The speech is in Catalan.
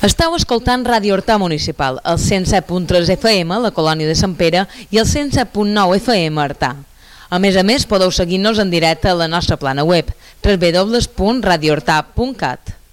Esteu escoltant Ràdio Horta Municipal, el 107.3 FM, a la colònia de Sant Pere, i el 107.9 FM a Artà. A més, podeu seguir-nos en directe a la nostra plana web, www.radiohorta.cat.